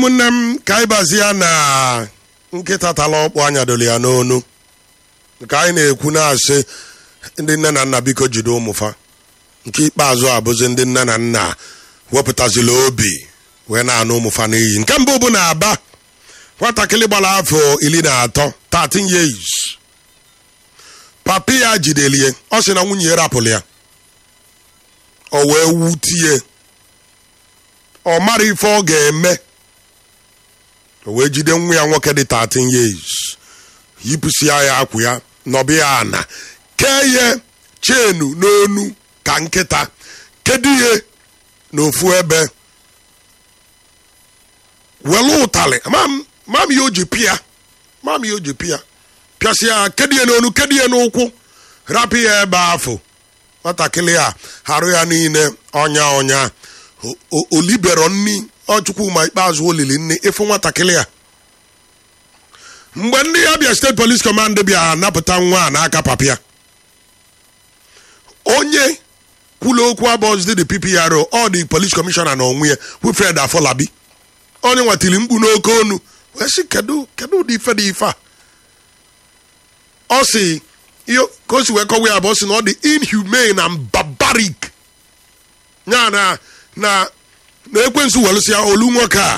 ụmụnne m ka anyị bazia na nkịta tala ọkpụ anya doli ya n'onu nke anyị na-ekwu na-asị ndị nne na nna biko jide ụmụfa nke ikpeazụ abụzi ndị nne na nna wepụtazila obi wee na-anụ ụmụfa n'iyi. Nke mbụ bụ na Aba nwatakịrị gbara afọ 13 13 years papi ya jidelie ọ sị na nwunye ya rapụrụ ya o wee wutie ọ mara ife ọ ga-eme o wee jide nwa ya nwoke dị 13 years yipụsịa ya akwụ ya nọbịa ya ana kee ya chenu n'onu ka nkịta kedu ihe n'ofu ebe welu ụtalị mam ya o ji pịa pịasịa kedu ya n'onu kedu ya n'ụkwụ rapụ ya ebe afọ nwatakịrị a harụ ya niile ọnya olibero nni ọchukwu ma ikpeazụ olili nne ịfụ nwatakịrị a mgbe ndị Abia State Police Command bịa napụta nwa a n'aka papịa onye kwulu okwu abọzidi the PPRO ọ dị police commissioner na onwe ya Wilfred Afolabi onye nwatiri mkpu n'oke onu wee sị kedu ụdị ife dị ife a ọ sị ka o si wee kọwa ya bụ ọ sị na ọ dị inhumane and barbaric ya na ekwensu welụsịa olu nwoke a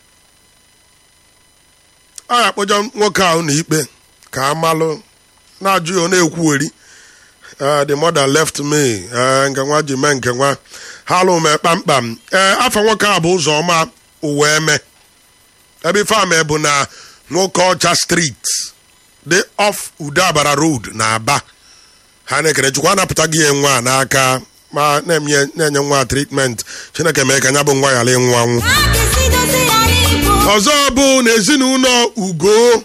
akpọjọ nwoke ahụ n'ikpe ka amalụ na-ajụ ya na-ekwuweri the mother left me nke nwa ji mee nke nwa ha lụ me kpamkpam afọ nwoke a bụ Ụzọma Uweme ebe ife ama bụ na nwoke ọcha street dị off Udabara road na Aba ha na-ekere chukwu anapụta gị nwa n'aka ma na-enye nwa treatment Chineke mee ka nya bụ nwa ghara ịnwụ anwụ. Ọzọ bụ na ezinụlọ Ugo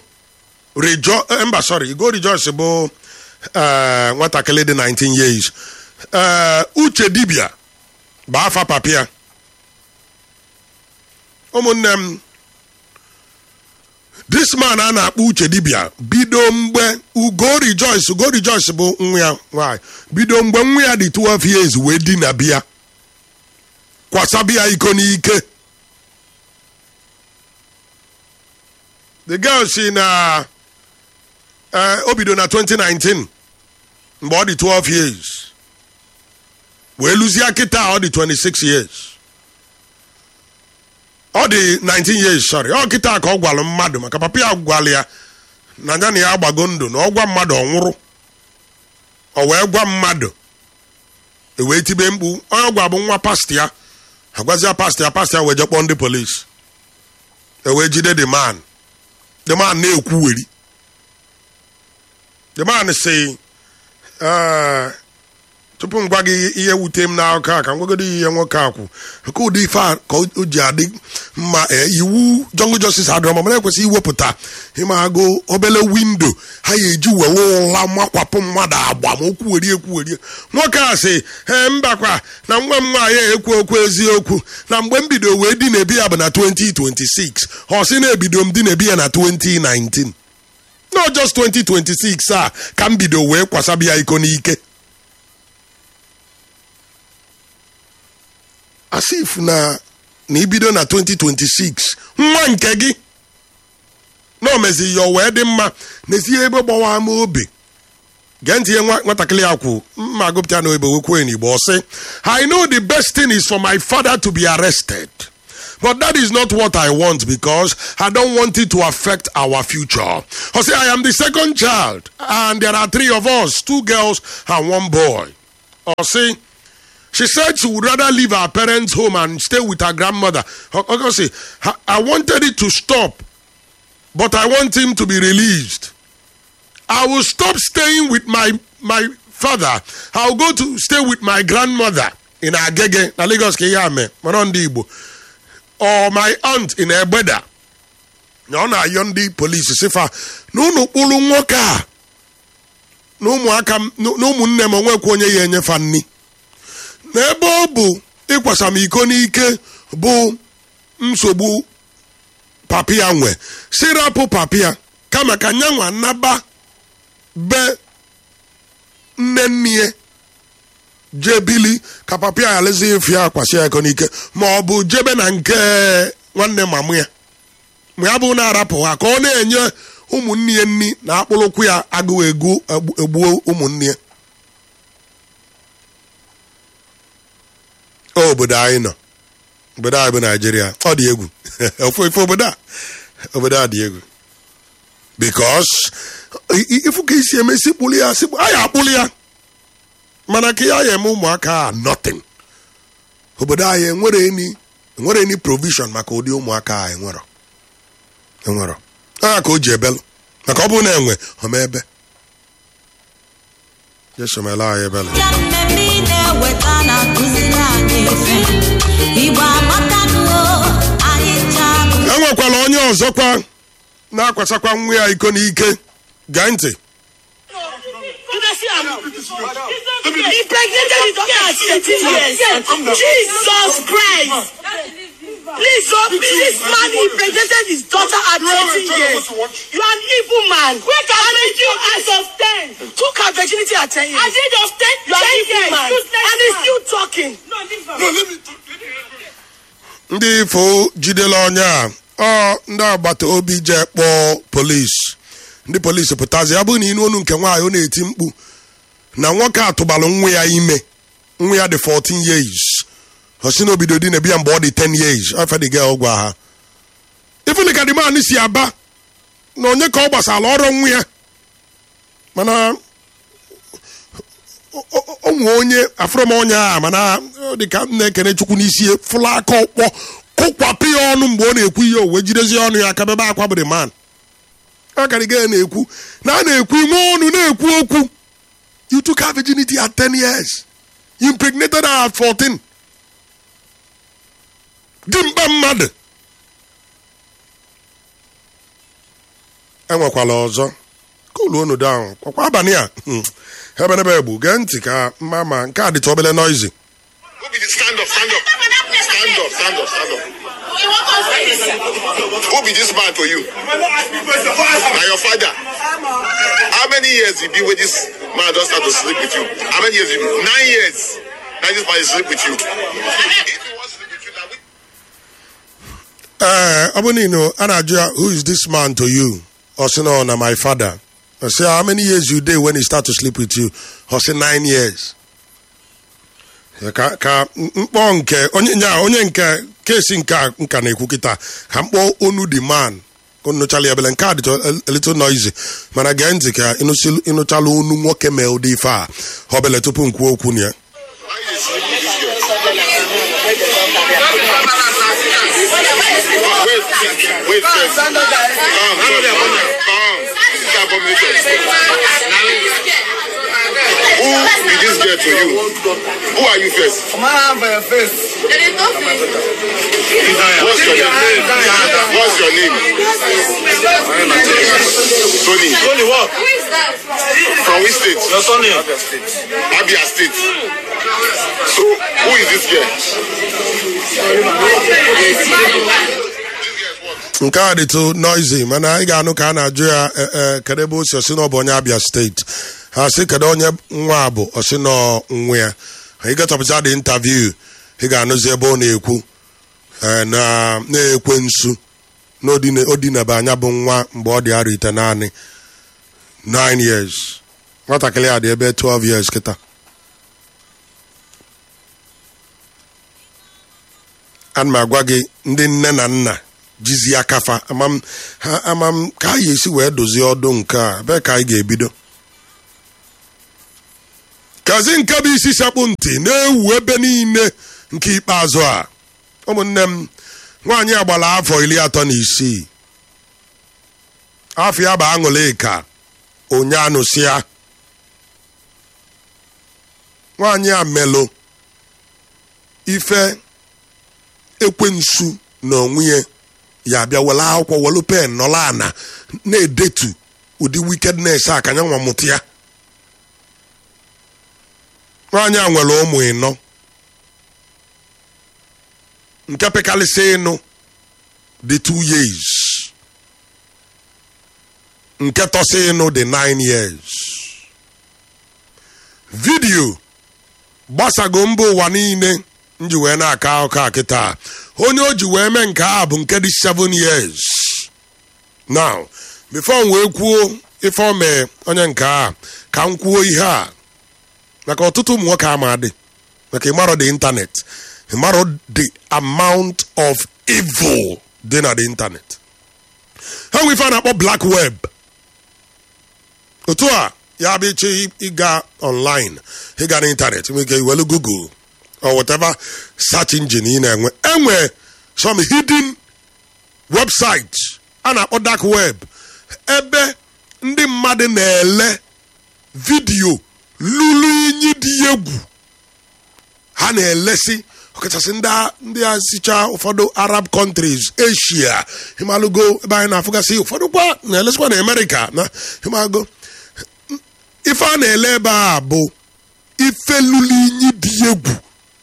Rejoice bụ nwatakịrị dị 19 years Uche Dibia bụ afa papịa. Ụmụnne m this man a na-akpọ Uche Dibia bido mgbe Ugo Rejoice bụ nwa ya nwanyị bido mgbe nwa ya dị 12 years wee dina bịa kwasabịa iko n'ike. The girl si na o bido na 2019 mgbe ọ dị 12 years wee lụzie kịta ọ dị 26 years ọ dị 19 years sorry ọ kịta ka ọ gwalụ mmadụ maka papa ya gwalụ ya na ya na ya agbago ndụ na ọ gwa mmadụ ọ nwụrụ o wee gwa mmadụ wee tibe mkpu onye gwa bụ nwa pastọ ya agwazia pastọ ya wee je kpọọ ndị polisi wee jide the man na-ekwuweri the man si tupu m gwa gị ihe wute m n'aka a ka m gwagodo ihe nwoke akwụ nke ụdị ife a ka o ji adị mma iwu jungle justice adịrọ ma na-ekwesị iwepụta ịmago obele windo ha ya eji were ụla makwapụ mmadụ agba ma okwuwerie nwoke a sị mbakwa na nwa m nwaanyị ekwu eziokwu na mgbe m bido wee dị na-ebi ya bụ na 2026 ọ sị na-ebido m dị na-ebi ya na 2019 no just 2026 a ka m bido wee kwasabịa iko n'ike. Asif na ibido na 2026 nwa nke gị na omezi ya wee dị mma n'ezi ebe gbawa ama obi gee ntị ihe nwatakịrị ya kwụ mma agụpụta na oyibo wekwe n'Igbo sị I know the best thing is for my father to be arrested but that is not what I want because I don't want it to affect our future. I say I am the second child and there are 3 of us, 2 girls and 1 boy. I say she said she would rather leave her parents' home and stay with her grandmother. I wanted it to stop, but I want him to be released. I will stop staying with my father. I will go to stay with my grandmother in Agege, na Lagos Kiyame, Manondi Igbo, or my aunt in Ebeda. No, na yondi police sifa. No pulu nwoka. No munne mo nwe kwenye yenye fanni. N'ebe ọ bụ ịkwasa m iko n'ike bụ nsogbu papịa nwe sirapụ papịa kama ka nyanwa naba be nne jebili ka papịa alezi efi akwasị iko n'ike ma ọ bụ jebe na nke nwanne mamụ ya ma ya bụ na-arapụ ha ka ọ na-enye ụmụnne ya nri na akpụrụkwụ ya agụụ egbuo ụmụnne ya. Obodo anyị nọ, obodo anyị bụ Naijiria, ọ dị egwu. Ofe obodo a dị egwu because ifu ka isi eme sikpụrụ ya anyị akpụrụ ya mana ka ya eme ụmụaka a nothing. Obodo anyị enwere any provision maka ụdị ụmụaka a enwero ka o ji ebelụ maka ọ bụrụ na enwe omebe jesomela anyị ebelụ. Enwekwala onye ọzọkwa na-akwasakwa nwa ya iko n'ike. Gaa ntị. Jesus Christ! Please, this man impregnated his daughter at 13 years. You are an evil man. Where can I make you as of 10? Took her virginity at 10 years. At the age of 10? You are an evil man. And he's still talking. No, let me talk. Ndị ifo jidela onye a ndị agbata obi je kpọọ polisi. Ndị polisi pụtazi ya bụ na ịnụ onu nke nwaanyị ọ na-eti mkpu na nwoke atụbalụ nwa ya ime. Nwa ya dị 14 years. Osi na obido di na bia mgbe ọ dị 10 years. After the girl gwa ha. Ifu ka the man si aba na onye ka ọ gbasala ọrụ nwa ya. Mana onwe onye afrọm onye a mana dịka na-ekene Chukwu n'isi fụla aka ọkpọ kụkwapụ ya ọnụ mgbe ọ na-ekwu ihe owe jidezi ọnụ ya aka bebe akwa bụ the man. Akariga na-ekwu na na-ekwu ime ọnụ na-ekwu okwu. You took her virginity at 10 years. You impregnated her at 14. Dimba mmadụ. Enwekwala ọzọ. Cool onu down. Kwa abalị a. Ebe egbu gee ntị ka mama nke a dịtụ obele noisy. Stand up. Who be this man to you? Now your father. How many years he been with this man just start to sleep with you? How many years he been? 9 years. Now this man is sleep with you. If he wants to sleep with you, that Abonino, Anaja, who is this man to you? Osino, na my father. I say, how many years you did when he start to sleep with you? I say 9 years. Ka mkpọ nke onye nke kesi nka na-ekwu kịta ka mkpọ onu the man onụchala ya bele nke a dị a little noisy mana gee ntị ka ịnụchala onu nwoke mee ụdị ife a ọ bele tupu nkwuo okwu ya. Wait first. Who is this girl to you? Who are you first? What's your name? What's your name? Tony. Tony what? Who is that? From which state? Your son name? Abia State. So, who is this girl? Nke a dịtụ noisy mana anyị ga-anụ ka a na-ajụ ya kedebe osi osi na ọ bụ onye Abia steeti. Ha sị kedu onye nwa bụ osi na nwa ya. Ị ga-achọpụta the interview ị ga-anụzi ebe ọ na-ekwu na-ekwe nsu na odinaba anya bụ nwa mgbe ọ dị arọ ite naanị 9 years. Nwatakịrị a dị ebe 12 years kịta. Ana m agwa gị ndị nne na nna jizi akafa amam ka anyị esi wee dozie ọdụ nke a ebe ka anyị ga-ebido. Kazi nke bụ isi sakpụ ntị na-ewu ebe niile nke ikpeazụ a. Ụmụnne m nwaanyị agbala afọ 36. Afọ ya bụ Aṅụlịka onye anụsịa. Nwaanyị a melụ ife ekwensu na onwe ya bịa wele akwụkwọ welu pen nọla ana na-edetu ụdị wickedness a ka nya nwa mụta ya. Nwaanyị a nwere ụmụ 4. nke pekalịsị ịnụ dị 2 years. Nke tọsị ịnụ dị 9 years. Vidio gbasago mba ụwa niile nji wee na-aka akụkọ kịta. Onye o ji wee mee nke a bụ nke dị 7 years. now before wee kwuo ife ome onye nke a ka m kwuo ihe a maka ọtụtụ ụmụ nwoke ama dị maka ịmarọ the internet ịmarọ the amount of evil dị na the internet ha nwe ife a na-akpọ black web otu a ya bụ iche ịga online ịga na internet nwere ike iwelu Google or whatever search engine ị na-enwe enwe some hidden websites a na-akpọ dark web ebe ndị mmadụ na-ele vidio lulu inyi dị egwu ha na-elesi ọkachasị ndị a sicha ụfọdụ Arab countries Asia himalugo ebe anyị na-afụgasị ụfọdụ kwa na-elesikwa na America na himalugo ife a na-ele ebe a bụ ife lulu inyi dị egwu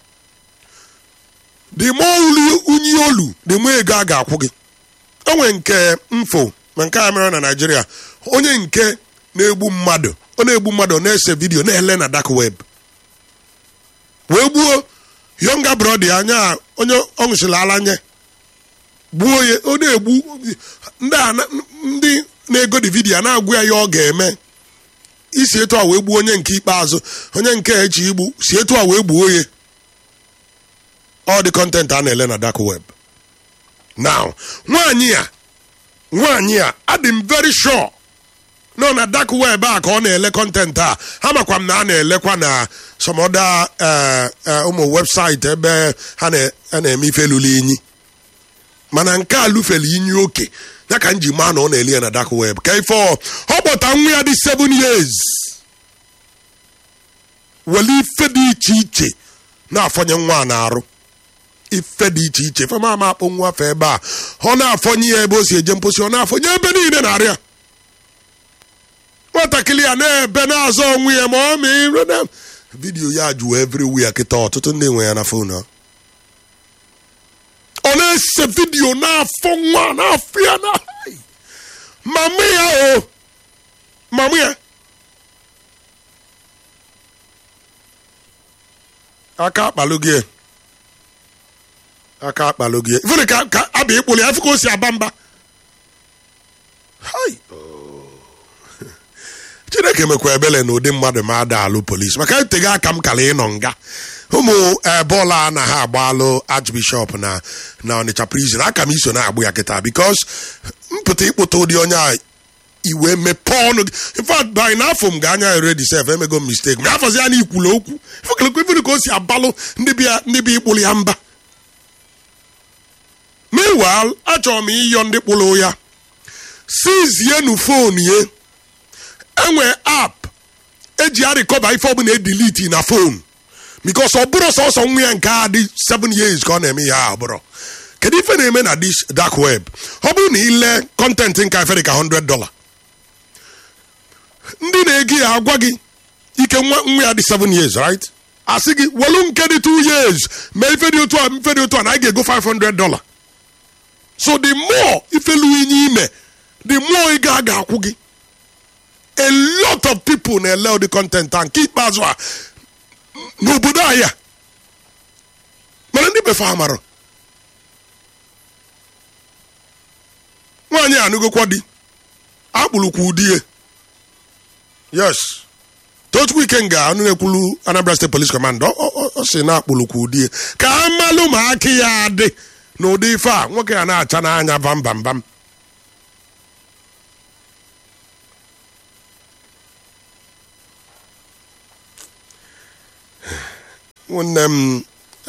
the more unyi olu the more ego a ga-akwụ gị onwe nke mfo ma nke a mere na Nigeria onye nke na-egbu mmadụ ọ na-ese vidio na-ele na dark web wee gbuo younger brother anya onye ọ nwụsịrị ala nye gbuo ya ọ na-egbu ndị na-ego di vidio na-agwụ ya ọ ga-eme isi etu a wee gbuo onye nke ikpeazụ onye nke echi igbu si etu a wee gbuo ya all the content a na-ele na dark web now nwaanyị a adị m very sure no na dark web a ka ọ na-ele content a ha makwa m na a na-elekwa na some other ụmụ website ebe ha na-eme ife lụrụ inyi mana nke a lụfere inyi oke ya ka m ji maa na ọ na-eli ya na dark web ka ife ọ kpọta nwa ya dị 7 years wele ife dị iche iche na-afọnye nwa na-arụ ife dị iche iche ife ma akpọ nwa afọ ebe a ọ na-afọnye ya ebe o si eje mposi ọ na-afọnye ebe niile na-arịa nwatakịrị ya na-ebe na-azọ onwe ya ma ọ ma vidio ya jụọ everywhere kịta ọtụtụ ndị nwe ya na fon ọ na-ese vidio na-afọ nwa na-afọ ya na mamụ ya aka akpalụ gị ifere ka abịa ikpụlụ ya ka o si aba mba Chineke mekwa ebele na ụdị mmadụ ma ada alụ polisi maka eteghị aka m kala ịnọ nga ụmụ bọọlụ a na ha agbalụ Archbishop na Onitsha prison aka m iso na-agbụ ya kịta because mpụta ịkpụta ụdị onye a iwe mepee ọnụ in fact by n'afọ m ga-anya already self emego mistake ma afọzi ya na ikwulu okwu ifere ka o si abalụ ndị bi ịkpụrụ ya mba meanwhile achọrọ m ịyọ ndị kpụrụ ya sizienu fon ye enwe app eji arịkọba ife ọbụla ediliti na fon because ọ bụrụ sọsọ nwa ya nke a dị 7 years ka ọ na-eme ihe a bụrụ kedu ife na-eme na this dark web ọ bụrụ na ile kọntentị nke efere ka $100 ndị na-ege ya agwa gị ike nwa ya dị 7 years right asị gị welu nke dị 2 years ma ife dị otu a na anyị ga-ego $500 so the more ifelu inye ime the more ị ga-akwụ gị a lot of people na-ele ụdị content a nke ikpeazụ a n'obodo ahịa mana ndị befe amarụ nwaanyị anụgokwa di akpụrụkwa ụdị yes Tochukwu Ikenga anụ na-ekwulu Anambra State Police Command ọ sị na akpụrụkwa ụdị ka amalụ ma akị ya adị n'ụdị ife a nwoke ya na-acha n'anya bam nwanne m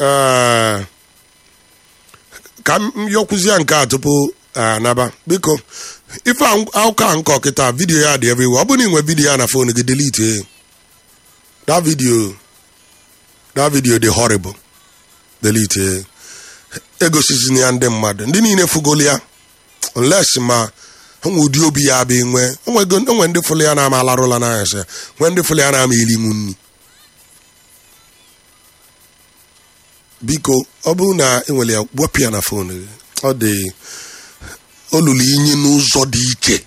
ka m yọkwụzie nke a tupu naba biko ife ụka nkọ kịta vidio ya dị everywhere ọ bụrụ na inwe vidio ya na fon gị delete that video dị horrible delete egosizina ya ndị mmadụ ndị niile fugolu ya unless ma onwe ụdị obi ya bụ nwe onwe ndị fụlụ ya na-ama alarụla n'anya sị nwe ndị fụlụ ya na-ama ilinwu nni biko ọ bụrụ na enwere ya wepụ ya na fon ọ dị olulu inyi n'ụzọ dị iche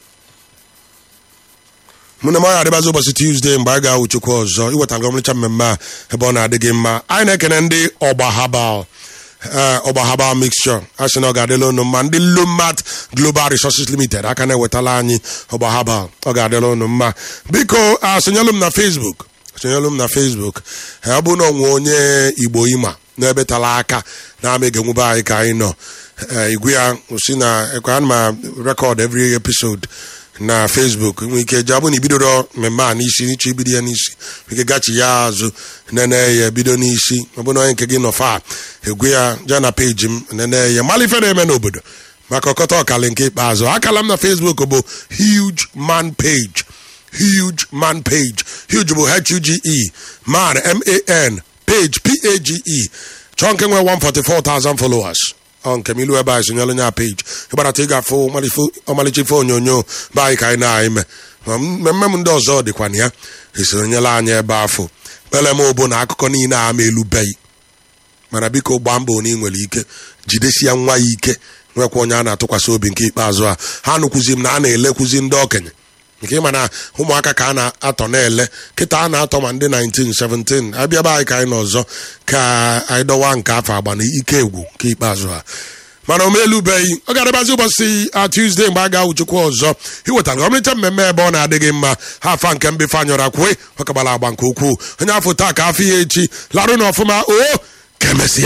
mụ na maya adịbazi ụbọchị Tuesday mgbe a ga-awụ Chukwu ọzọ iwetara ọmụrịcha mmemme a ebe ọ na-adịghị mma anyị na-ekene ndị ọgba habal ọgbahaba mixture asị na ọ ga-adịla unu mma ndị Lomat Global Resources Limited aka na-ewetala anyị ọgbahaba ọ ga-adịla unu mma biko sonyelu m na Facebook ọ bụ na onwe onye Igbo ịma n'ebe tala aka na-amịga enwube anyị ka anyị nọ igwe ya osi na ekwe ana ma record every episode na Facebook nwere ike jabụ na ibidoro mmemme a n'isi n'iche ibido ya n'isi ike gachi ya azụ nene ya bido n'isi ọ bụ na onye nke gị nọfa egwe ya ja na peji m nene ya malife na-eme n'obodo maka ọkọta ọkali nke ikpeazụ akala m na Facebook bụ Huge Man Page Huge bụ HUGE Man MAN Page PAGE chọọ nke nwere 144,000 followers nke m ilu ebe anyị sonyelu nya page ịgbarata ị ga-afụ ọmalịcha ife onyonyo be anyị ka anyị na-eme mmemme m ndị ọzọ dịkwa na ya esonyela anyị ebe afọ kpele m obo na akụkọ niile a ma elubeghị mana biko gbaa mbọ na ị nwere ike jidesia nwa ya ike nwekwa onye a na-atụkwasị obi nke ikpeazụ a ha nụkwuzi m na a na-elekwuzi ndị okenye nke ịma na ụmụaka ka a na-atọ na-ele kịta a na-atọ ma ndị 1917 abịaba anyị ka anyị n'ọzọ ka anyị dọwa nke afọ agba na ike egwu nke ikpeazụ ha mana omelubeghị ọ ga-adịbazi ụbọchị Tuesday mgbe a ga-awụchukwu ọzọ iwetara ọmịcha mmemme ebe ọ na-adịghị mma ha afa nke mbefe anyọrọ kwue ọ kagbara agba nke ukwuu onye afọ taa ka afọ ya echi larụ na ọfụma o kemesịa